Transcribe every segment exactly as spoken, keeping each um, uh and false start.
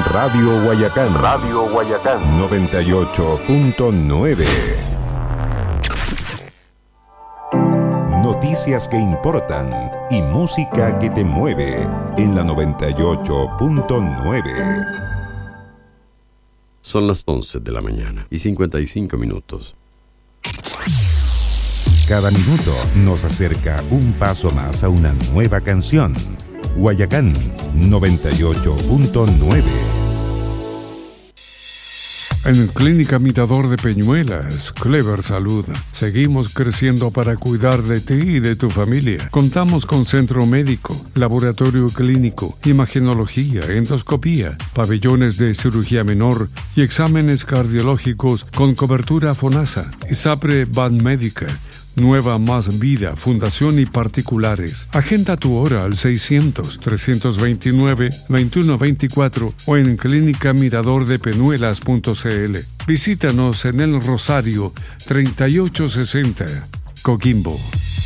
Radio Guayacán. Radio Guayacán. noventa y ocho punto nueve. Noticias que importan y música que te mueve en la noventa y ocho punto nueve. Son las once de la mañana y cincuenta y cinco minutos. Cada minuto nos acerca un paso más a una nueva canción. Guayacán noventa y ocho punto nueve. En Clínica Mirador de Peñuelas, Clever Salud, seguimos creciendo para cuidar de ti y de tu familia. Contamos con centro médico, laboratorio clínico, imagenología, endoscopía, pabellones de cirugía menor y exámenes cardiológicos con cobertura FONASA. ISAPRE Banmédica, Nueva Más Vida, Fundación y particulares. Agenda tu hora al seiscientos, trescientos veintinueve, veintiuno veinticuatro o en clínica mirador de peñuelas punto c l. Visítanos en El Rosario, treinta y ocho sesenta, Coquimbo.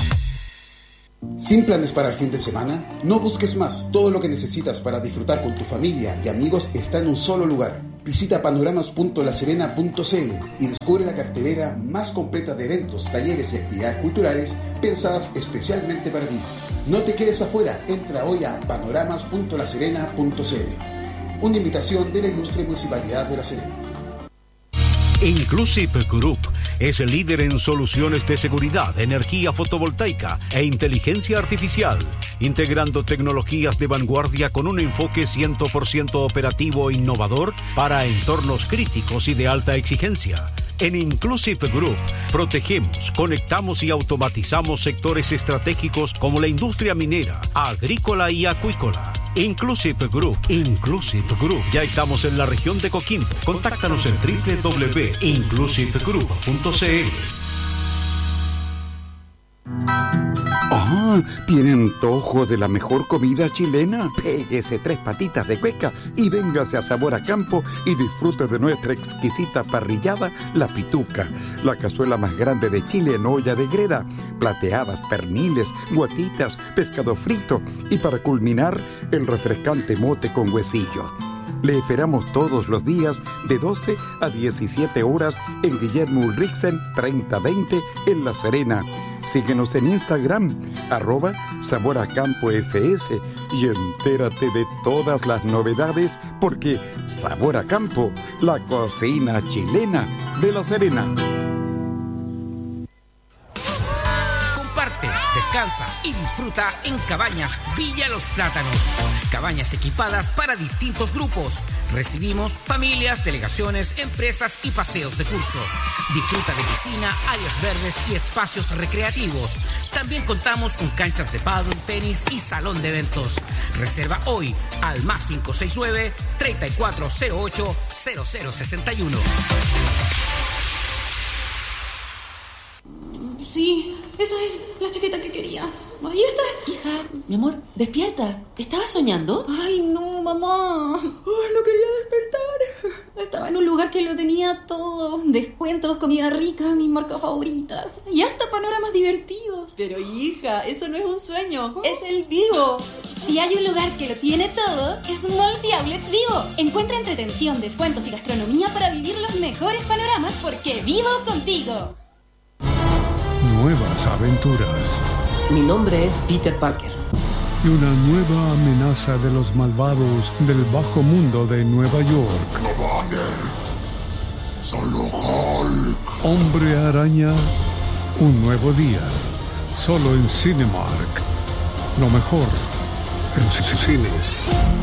¿Sin planes para el fin de semana? No busques más. Todo lo que necesitas para disfrutar con tu familia y amigos está en un solo lugar. Visita panoramas punto la serena punto c l y descubre la cartelera más completa de eventos, talleres y actividades culturales pensadas especialmente para ti. No te quedes afuera. Entra hoy a panoramas punto la serena punto c l. Una invitación de la Ilustre Municipalidad de La Serena. Inclusive Group es el líder en soluciones de seguridad, energía fotovoltaica e inteligencia artificial, integrando tecnologías de vanguardia con un enfoque cien por ciento operativo e innovador para entornos críticos y de alta exigencia. En Inclusive Group protegemos, conectamos y automatizamos sectores estratégicos como la industria minera, agrícola y acuícola. Inclusive Group, Inclusive Group. Ya estamos en la región de Coquimbo. Contáctanos en doble u doble u doble u punto inclusive group punto c l. Ah, ¿tiene antojo de la mejor comida chilena? Péguese tres patitas de cueca y véngase a Sabor a Campo y disfrute de nuestra exquisita parrillada, La Pituca, la cazuela más grande de Chile en olla de greda, plateadas, perniles, guatitas, pescado frito y para culminar, el refrescante mote con huesillo. Le esperamos todos los días de doce a diecisiete horas en Guillermo Ulrichsen treinta veinte en La Serena. Síguenos en Instagram, arroba Sabor a Campo F S y entérate de todas las novedades porque Sabor a Campo, la cocina chilena de La Serena. Descansa y disfruta en Cabañas Villa Los Plátanos. Cabañas equipadas para distintos grupos. Recibimos familias, delegaciones, empresas y paseos de curso. Disfruta de piscina, áreas verdes y espacios recreativos. También contamos con canchas de pádel, tenis y salón de eventos. Reserva hoy al más cinco seis nueve, treinta y cuatro cero ocho, cero cero sesenta y uno. Sí, esa es la chaqueta que quería. Ahí está. Hija, mi amor, despierta. ¿Estabas soñando? Ay, no, mamá. Ay, no quería despertar. Estaba en un lugar que lo tenía todo. Descuentos, comida rica, mis marcas favoritas. Y hasta panoramas divertidos. Pero hija, eso no es un sueño. ¿Oh? Es el Vivo. Si hay un lugar que lo tiene todo, es Malls y Outlets Vivo. Encuentra entretención, descuentos y gastronomía para vivir los mejores panoramas porque vivo contigo. Nuevas aventuras. Mi nombre es Peter Parker. Y una nueva amenaza de los malvados del bajo mundo de Nueva York. No vale. Solo Hulk. Hombre Araña. Un nuevo día. Solo en Cinemark. Lo mejor en cines.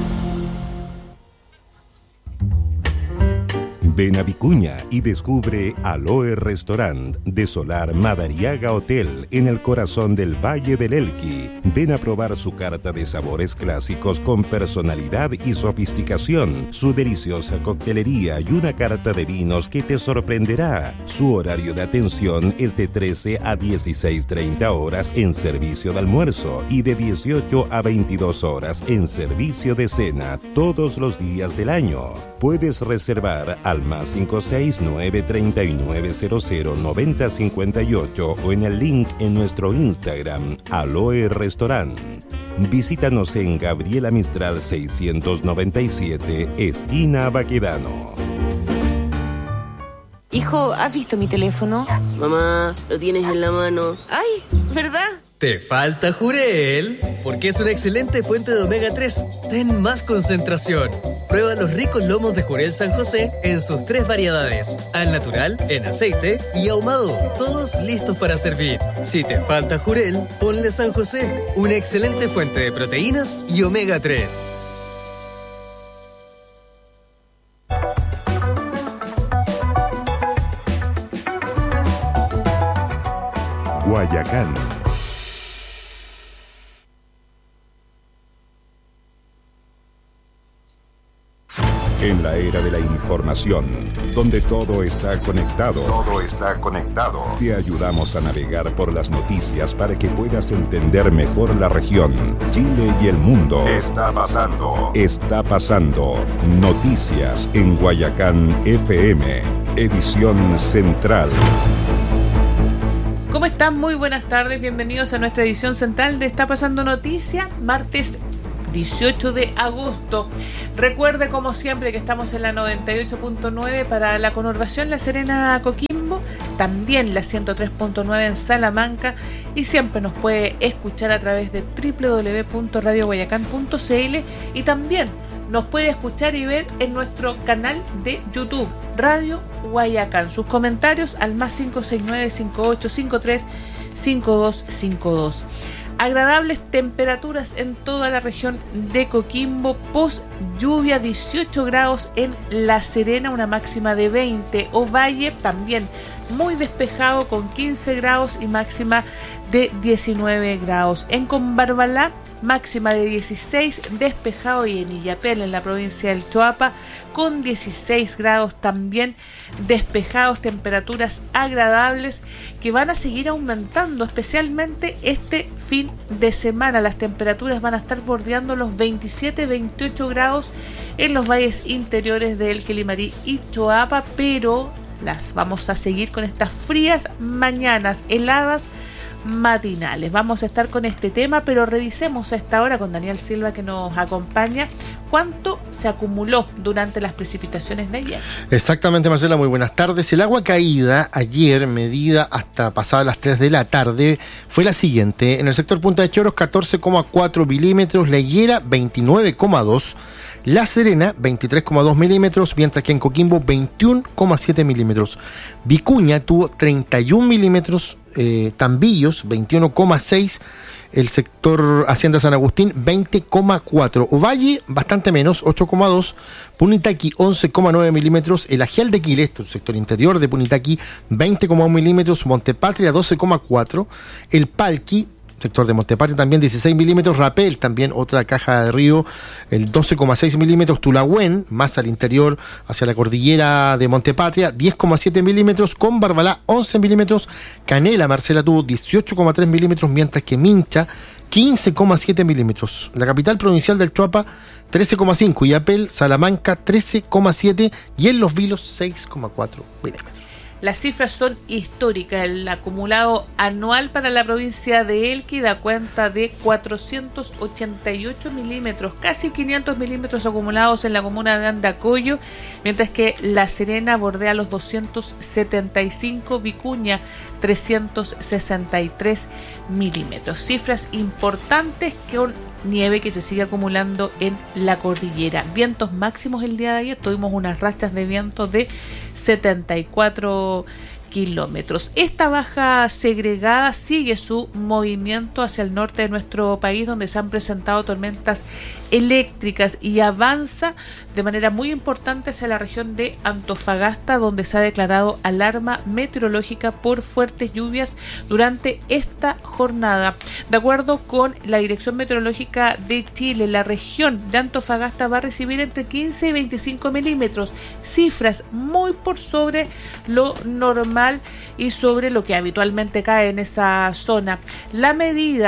Ven a Vicuña y descubre Aloe Restaurant de Solar Madariaga Hotel en el corazón del Valle del Elqui. Ven a probar su carta de sabores clásicos con personalidad y sofisticación, su deliciosa coctelería y una carta de vinos que te sorprenderá. Su horario de atención es de trece a dieciséis treinta horas en servicio de almuerzo y de dieciocho a veintidós horas en servicio de cena todos los días del año. Puedes reservar al más cinco seis nueve tres nueve cero cero nueve cero cinco ocho o en el link en nuestro Instagram, Aloe Restaurant. Visítanos en Gabriela Mistral seiscientos noventa y siete, esquina Baquedano. Hijo, ¿has visto mi teléfono? Mamá, lo tienes en la mano. ¡Ay! ¿Verdad? Te falta Jurel, porque es una excelente fuente de omega tres. Ten más concentración. Prueba los ricos lomos de Jurel San José en sus tres variedades: al natural, en aceite y ahumado, todos listos para servir. Si te falta Jurel, ponle San José, una excelente fuente de proteínas y omega tres. Guayacán. En la era de la información, donde todo está conectado, todo está conectado, te ayudamos a navegar por las noticias para que puedas entender mejor la región, Chile y el mundo. Está pasando. Está pasando. Noticias en Guayacán F M, edición central. ¿Cómo están? Muy buenas tardes, bienvenidos a nuestra edición central de Está Pasando Noticia, martes dieciocho de agosto. Recuerde, como siempre, que estamos en la noventa y ocho punto nueve para la conurbación La Serena Coquimbo, también la ciento tres punto nueve en Salamanca, y siempre nos puede escuchar a través de doble u doble u doble u punto radio guayacán punto c l y también nos puede escuchar y ver en nuestro canal de YouTube, Radio Guayacán. Sus comentarios al más cinco seis nueve cinco ocho cinco tres cinco dos cinco dos. Agradables temperaturas en toda la región de Coquimbo, post lluvia, dieciocho grados en La Serena, una máxima de veinte. Ovalle también muy despejado con quince grados y máxima de diecinueve grados. En Combarbalá, máxima de dieciséis, despejado, y en Illapel, en la provincia del Choapa, con dieciséis grados también despejados, temperaturas agradables que van a seguir aumentando, especialmente este fin de semana. Las temperaturas van a estar bordeando los veintisiete, veintiocho grados en los valles interiores de El Quilimarí y Choapa, pero las vamos a seguir con estas frías mañanas, heladas matinales. Vamos a estar con este tema, pero revisemos a esta hora con Daniel Silva, que nos acompaña, cuánto se acumuló durante las precipitaciones de ayer. Exactamente, Marcela, muy buenas tardes. El agua caída ayer, medida hasta pasadas las tres de la tarde, fue la siguiente: en el sector Punta de Choros, catorce coma cuatro milímetros, La Higuera, veintinueve coma dos, La Serena, veintitrés coma dos milímetros, mientras que en Coquimbo, veintiuno coma siete milímetros. Vicuña tuvo treinta y un milímetros, eh, Tambillos, veintiuno coma seis, el sector Hacienda San Agustín, veinte coma cuatro, Ovalle, bastante menos, ocho coma dos, Punitaqui, once coma nueve milímetros, el Ajial de Quilé, el sector interior de Punitaqui, veinte coma uno milímetros, Montepatria, doce coma cuatro, el Palqui, sector de Montepatria, también dieciséis milímetros, Rapel, también otra caja de río, el doce coma seis milímetros, Tulagüen, más al interior, hacia la cordillera de Montepatria, diez coma siete milímetros, con Barbalá, once milímetros, Canela, Marcela, tuvo dieciocho coma tres milímetros, mientras que Mincha, quince coma siete milímetros. La capital provincial del Choapa, trece coma cinco, y Apel, Salamanca, trece coma siete, y en Los Vilos, seis coma cuatro milímetros. Las cifras son históricas. El acumulado anual para la provincia de Elqui da cuenta de cuatrocientos ochenta y ocho milímetros, casi quinientos milímetros acumulados en la comuna de Andacollo, mientras que La Serena bordea los doscientos setenta y cinco, Vicuña trescientos sesenta y tres milímetros. Cifras importantes con nieve que se sigue acumulando en la cordillera. Vientos máximos el día de ayer, tuvimos unas rachas de viento de setenta y cuatro kilómetros. Esta baja segregada sigue su movimiento hacia el norte de nuestro país, donde se han presentado tormentas eléctricas, y avanza de manera muy importante hacia la región de Antofagasta, donde se ha declarado alarma meteorológica por fuertes lluvias durante esta jornada. De acuerdo con la Dirección Meteorológica de Chile, la región de Antofagasta va a recibir entre quince y veinticinco milímetros, cifras muy por sobre lo normal y sobre lo que habitualmente cae en esa zona. La medida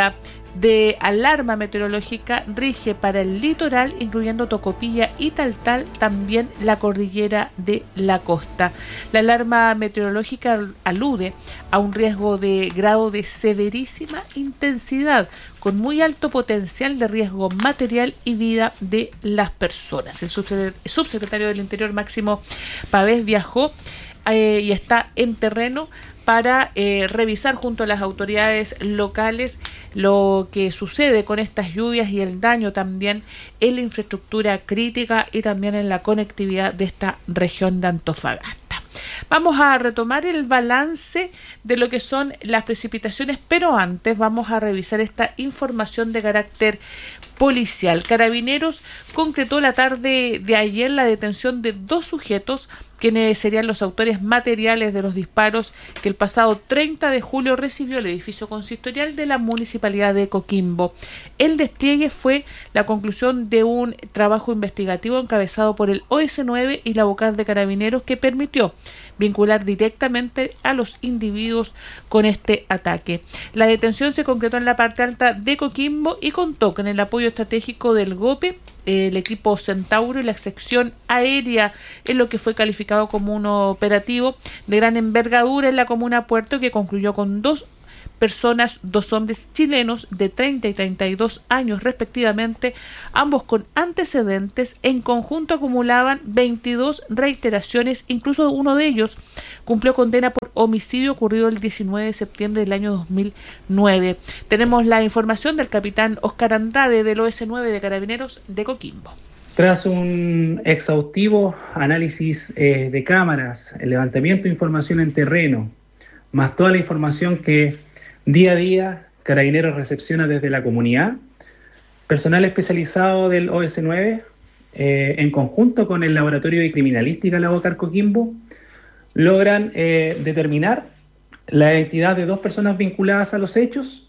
de alarma meteorológica rige para el litoral, incluyendo Tocopilla y Taltal, también la cordillera de la costa. La alarma meteorológica alude a un riesgo de grado de severísima intensidad, con muy alto potencial de riesgo material y vida de las personas. El subsecretario del Interior, Máximo Pavés, viajó eh, y está en terreno para eh, revisar junto a las autoridades locales lo que sucede con estas lluvias y el daño también en la infraestructura crítica y también en la conectividad de esta región de Antofagasta. Vamos a retomar el balance de lo que son las precipitaciones, pero antes vamos a revisar esta información de carácter policial. Carabineros concretó la tarde de ayer la detención de dos sujetos quienes serían los autores materiales de los disparos que el pasado treinta de julio recibió el edificio consistorial de la Municipalidad de Coquimbo. El despliegue fue la conclusión de un trabajo investigativo encabezado por el O S nueve y la vocal de Carabineros que permitió vincular directamente a los individuos con este ataque. La detención se concretó en la parte alta de Coquimbo y contó con el apoyo estratégico del GOPE, el equipo Centauro y la sección aérea, en lo que fue calificado como un operativo de gran envergadura en la comuna Puerto, que concluyó con dos personas, dos hombres chilenos de treinta y treinta y dos años respectivamente, ambos con antecedentes. En conjunto acumulaban veintidós reiteraciones, incluso uno de ellos cumplió condena por homicidio ocurrido el diecinueve de septiembre del año dos mil nueve. Tenemos la información del capitán Oscar Andrade del O S nueve de Carabineros de Coquimbo. Tras un exhaustivo análisis eh, de cámaras, el levantamiento de información en terreno, más toda la información que día a día Carabineros recepciona desde la comunidad, personal especializado del O S nueve, eh, en conjunto con el Laboratorio de Criminalística de la Bocar Coquimbo, logran eh, determinar la identidad de dos personas vinculadas a los hechos,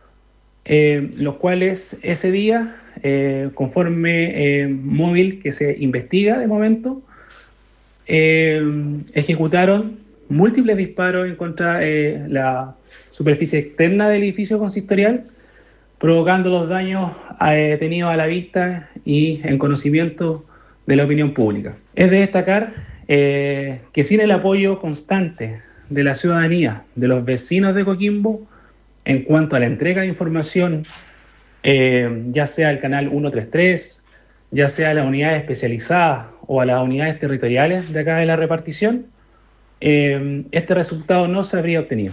eh, los cuales ese día, eh, conforme eh, móvil que se investiga de momento, eh, ejecutaron múltiples disparos en contra de eh, la superficie externa del edificio consistorial, provocando los daños eh, tenidos a la vista y en conocimiento de la opinión pública. Es de destacar eh, que sin el apoyo constante de la ciudadanía, de los vecinos de Coquimbo, en cuanto a la entrega de información, eh, ya sea al canal ciento treinta y tres, ya sea a las unidades especializadas o a las unidades territoriales de acá de la repartición, eh, este resultado no se habría obtenido.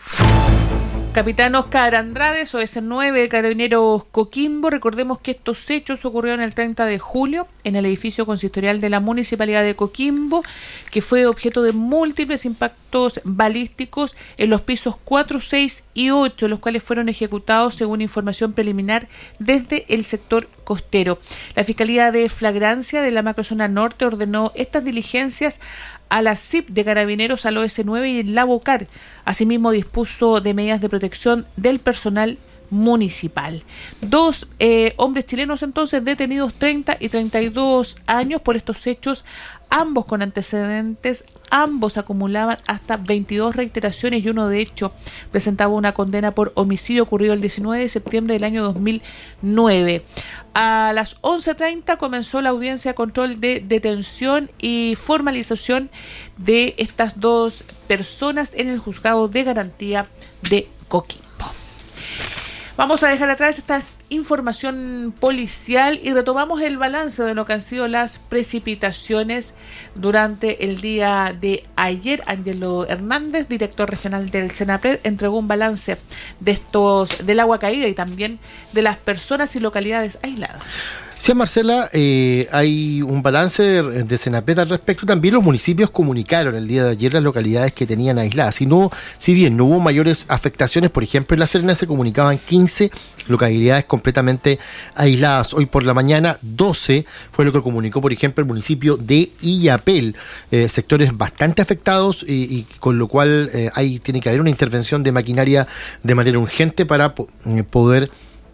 Capitán Oscar Andrade, O S nueve de Carabineros Coquimbo. Recordemos que estos hechos ocurrieron el treinta de julio en el edificio consistorial de la Municipalidad de Coquimbo, que fue objeto de múltiples impactos balísticos en los pisos cuatro, seis y ocho, los cuales fueron ejecutados según información preliminar desde el sector costero. La Fiscalía de Flagrancia de la Macrozona Norte ordenó estas diligencias a la C I P de Carabineros, al O S nueve y la Bocar. Asimismo, dispuso de medidas de protección del personal municipal. Dos eh, hombres chilenos entonces detenidos, treinta y treinta y dos años, por estos hechos, ambos con antecedentes. Ambos acumulaban hasta veintidós reiteraciones y uno de hecho presentaba una condena por homicidio ocurrido el diecinueve de septiembre del año dos mil nueve. A las once treinta comenzó la audiencia de control de detención y formalización de estas dos personas en el juzgado de garantía de Coquimbo. Vamos a dejar atrás esta información policial y retomamos el balance de lo que han sido las precipitaciones durante el día de ayer. Ángelo Hernández, director regional del Senapred, entregó un balance de estos del agua caída y también de las personas y localidades aisladas. Sí, Marcela, eh, hay un balance de, de Senapred al respecto. También los municipios comunicaron el día de ayer las localidades que tenían aisladas. Si, no, si bien no hubo mayores afectaciones, por ejemplo, en La Serena se comunicaban quince localidades completamente aisladas. Hoy por la mañana, doce fue lo que comunicó, por ejemplo, el municipio de Illapel. Eh, sectores bastante afectados y, y con lo cual eh, ahí tiene que haber una intervención de maquinaria de manera urgente para po- poder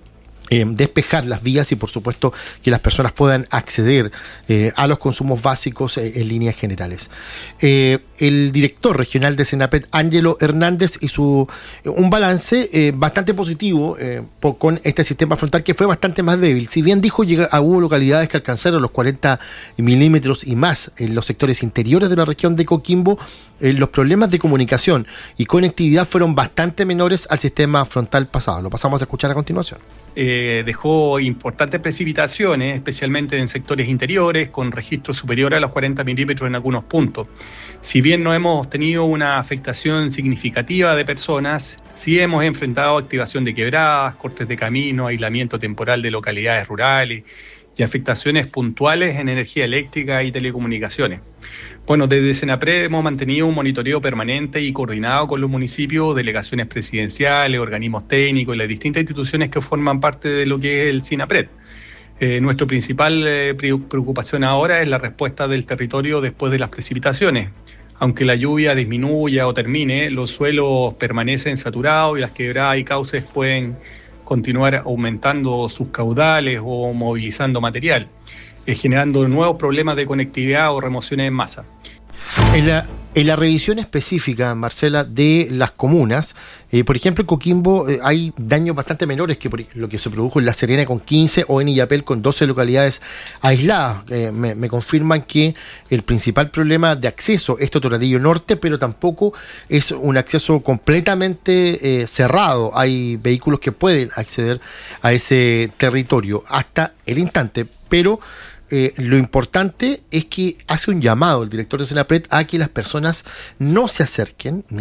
Eh, despejar las vías y por supuesto que las personas puedan acceder eh, a los consumos básicos eh, en líneas generales. Eh, el director regional de Senapred, Ángelo Hernández, hizo eh, un balance eh, bastante positivo eh, por, con este sistema frontal que fue bastante más débil. Si bien dijo llega, hubo localidades que alcanzaron los cuarenta milímetros y más en los sectores interiores de la región de Coquimbo, eh, los problemas de comunicación y conectividad fueron bastante menores al sistema frontal pasado. Lo pasamos a escuchar a continuación. Eh, dejó importantes precipitaciones, especialmente en sectores interiores, con registros superiores a los cuarenta milímetros en algunos puntos. Si bien no hemos tenido una afectación significativa de personas, sí hemos enfrentado activación de quebradas, cortes de camino, aislamiento temporal de localidades rurales y afectaciones puntuales en energía eléctrica y telecomunicaciones. Bueno, desde Senapred hemos mantenido un monitoreo permanente y coordinado con los municipios, delegaciones presidenciales, organismos técnicos y las distintas instituciones que forman parte de lo que es el Senapred. Eh, nuestra principal eh, preocupación ahora es la respuesta del territorio después de las precipitaciones. Aunque la lluvia disminuya o termine, los suelos permanecen saturados y las quebradas y cauces pueden continuar aumentando sus caudales o movilizando material, eh, generando nuevos problemas de conectividad o remociones en masa. En la, en la revisión específica, Marcela, de las comunas, eh, por ejemplo, en Coquimbo eh, hay daños bastante menores que por lo que se produjo en La Serena con quince o en Illapel con doce localidades aisladas. Eh, me, me confirman que el principal problema de acceso es Totorarillo Norte, pero tampoco es un acceso completamente eh, cerrado. Hay vehículos que pueden acceder a ese territorio hasta el instante, pero Eh, lo importante es que hace un llamado el director de Senapred a que las personas no se acerquen